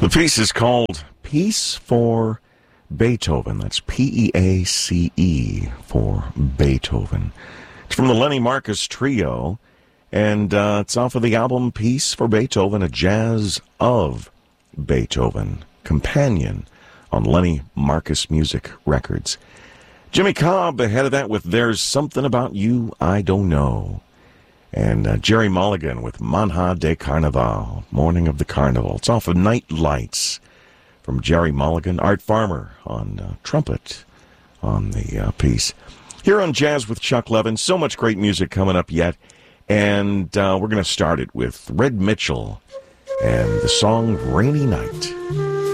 The piece is called Piece for Beethoven. That's P-E-A-C-E for Beethoven. It's from the Lenny Marcus Trio, and it's off of the album Piece for Beethoven, a Jazz of Beethoven companion on Lenny Marcus Music Records. Jimmy Cobb ahead of that with There's Something About You I Don't Know. And Jerry Mulligan with Manhã de Carnaval, Morning of the Carnival. It's off of Night Lights from Jerry Mulligan. Art Farmer on trumpet on the piece. Here on Jazz with Chuck Levin, so much great music coming up yet. And we're going to start it with Red Mitchell and the song Rainy Night.